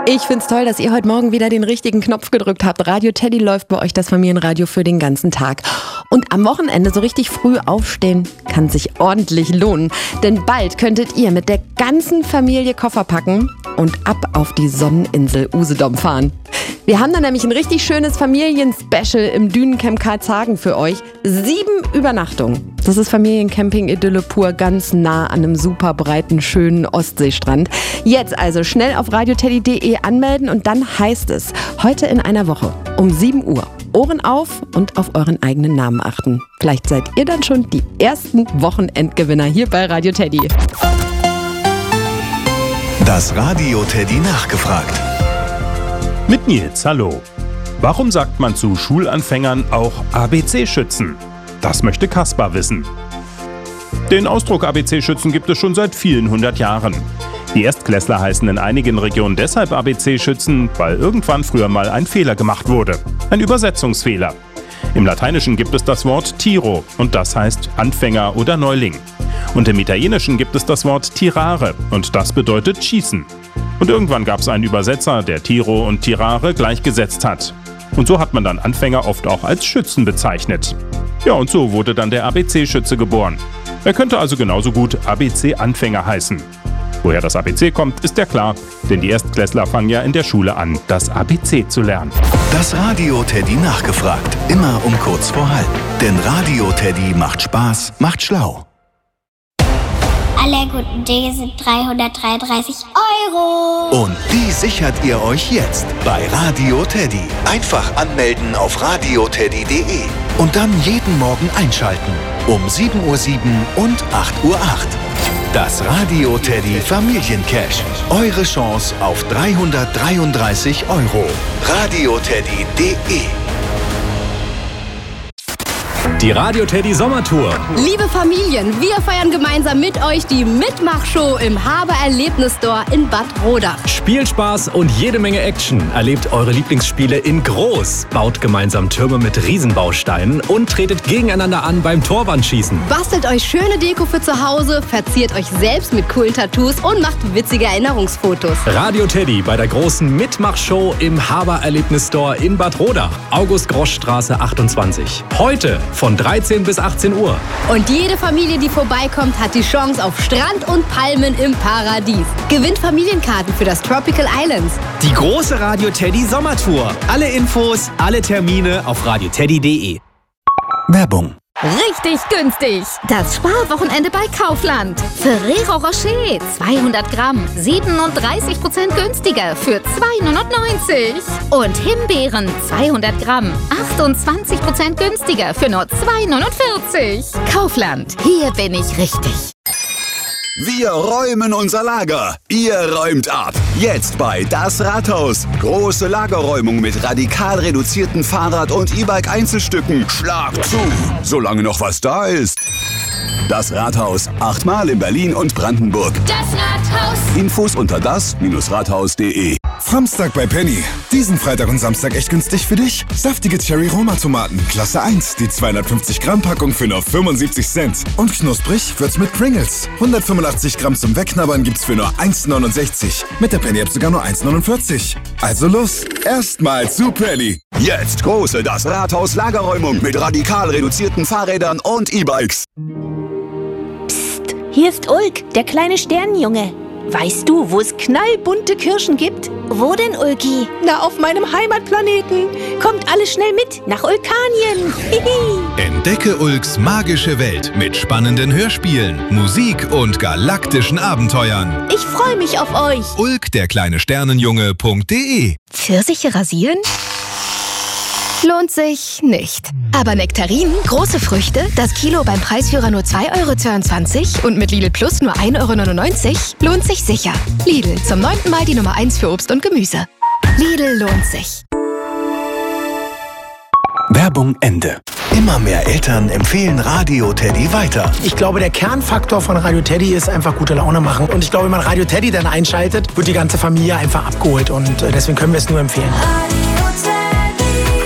Ich find's toll, dass ihr heute Morgen wieder den richtigen Knopf gedrückt habt. Radio Teddy läuft bei euch, das Familienradio, für den ganzen Tag. Und am Wochenende so richtig früh aufstehen kann sich ordentlich lohnen. Denn bald könntet ihr mit der ganzen Familie Koffer packen und ab auf die Sonneninsel Usedom fahren. Wir haben da nämlich ein richtig schönes Familienspecial im Dünencamp Karlshagen für euch. 7 Übernachtungen. Das ist Familiencamping-Idylle pur, ganz nah an einem super breiten, schönen Ostseestrand. Jetzt also schnell auf radioteddy.de anmelden und dann heißt es, heute in einer Woche um 7 Uhr. Ohren auf und auf euren eigenen Namen achten. Vielleicht seid ihr dann schon die ersten Wochenendgewinner hier bei Radio Teddy. Das Radio Teddy nachgefragt. Mit Nils, hallo. Warum sagt man zu Schulanfängern auch ABC-Schützen? Das möchte Kaspar wissen. Den Ausdruck ABC-Schützen gibt es schon seit vielen 100 Jahren. Die Erstklässler heißen in einigen Regionen deshalb ABC-Schützen, weil irgendwann früher mal ein Fehler gemacht wurde. Ein Übersetzungsfehler. Im Lateinischen gibt es das Wort Tiro und das heißt Anfänger oder Neuling. Und im Italienischen gibt es das Wort Tirare und das bedeutet schießen. Und irgendwann gab es einen Übersetzer, der Tiro und Tirare gleichgesetzt hat. Und so hat man dann Anfänger oft auch als Schützen bezeichnet. Ja, und so wurde dann der ABC-Schütze geboren. Er könnte also genauso gut ABC-Anfänger heißen. Woher das ABC kommt, ist ja klar, denn die Erstklässler fangen ja in der Schule an, das ABC zu lernen. Das Radio Teddy nachgefragt, immer um kurz vor halb. Denn Radio Teddy macht Spaß, macht schlau. Alle guten Dinge sind 333 €. Und die sichert ihr euch jetzt bei Radio Teddy. Einfach anmelden auf radioteddy.de und dann jeden Morgen einschalten. Um 7:07 Uhr und 8:08 Uhr. Das Radio Teddy Familiencash. Eure Chance auf 333 €. radioteddy.de. Die Radio Teddy Sommertour. Liebe Familien, wir feiern gemeinsam mit euch die Mitmachshow im Haber Erlebnisstore in Bad Rodach. Spielspaß und jede Menge Action. Erlebt eure Lieblingsspiele in groß. Baut gemeinsam Türme mit Riesenbausteinen und tretet gegeneinander an beim Torwandschießen. Bastelt euch schöne Deko für zu Hause, verziert euch selbst mit coolen Tattoos und macht witzige Erinnerungsfotos. Radio Teddy bei der großen Mitmachshow im Haber Erlebnisstore in Bad Rodach. August-Grosch-Straße 28. Heute von 13 bis 18 Uhr. Und jede Familie, die vorbeikommt, hat die Chance auf Strand und Palmen im Paradies. Gewinnt Familienkarten für das Tropical Islands. Die große Radio Teddy Sommertour. Alle Infos, alle Termine auf radioteddy.de. Werbung. Richtig günstig. Das Sparwochenende bei Kaufland. Ferrero Rocher 200 Gramm 37% günstiger für 2,99 €. Und Himbeeren 200 Gramm 28% günstiger für nur 2,49 €. Kaufland, hier bin ich richtig. Wir räumen unser Lager. Ihr räumt ab. Jetzt bei Das Rathaus. Große Lagerräumung mit radikal reduzierten Fahrrad- und E-Bike-Einzelstücken. Schlag zu, solange noch was da ist. Das Rathaus. 8-mal in Berlin und Brandenburg. Das Rathaus. Infos unter das-rathaus.de. Samstag bei Penny. Diesen Freitag und Samstag echt günstig für dich. Saftige Cherry-Roma-Tomaten, Klasse 1. Die 250-Gramm-Packung für nur 75 Cent. Und knusprig wird's mit Pringles. 185 Gramm zum Wegknabbern gibt's für nur 1,69. Mit der Penny-App sogar nur 1,49. Also los, erstmal zu Penny. Jetzt große Das Rathaus Lagerräumung mit radikal reduzierten Fahrrädern und E-Bikes. Psst, hier ist Ulk, der kleine Sternenjunge. Weißt du, wo es knallbunte Kirschen gibt? Wo denn, Ulki? Na, auf meinem Heimatplaneten. Kommt alle schnell mit nach Ulkanien. Entdecke Ulks magische Welt mit spannenden Hörspielen, Musik und galaktischen Abenteuern. Ich freue mich auf euch. Ulk, der kleine Sternenjunge.de. Pfirsiche rasieren? Lohnt sich nicht. Aber Nektarinen, große Früchte, das Kilo beim Preisführer nur 2,22 € und mit Lidl Plus nur 1,99 € lohnt sich sicher. Lidl, zum 9. Mal die Nummer 1 für Obst und Gemüse. Lidl lohnt sich. Werbung Ende. Immer mehr Eltern empfehlen Radio Teddy weiter. Ich glaube, der Kernfaktor von Radio Teddy ist einfach gute Laune machen. Und ich glaube, wenn man Radio Teddy dann einschaltet, wird die ganze Familie einfach abgeholt. Und deswegen können wir es nur empfehlen.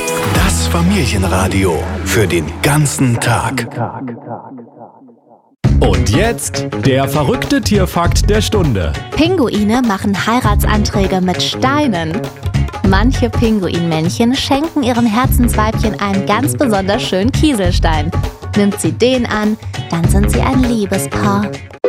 Das Familienradio für den ganzen Tag. Und jetzt der verrückte Tierfakt der Stunde. Pinguine machen Heiratsanträge mit Steinen. Manche Pinguinmännchen schenken ihrem Herzensweibchen einen ganz besonders schönen Kieselstein. Nimmt sie den an, dann sind sie ein Liebespaar.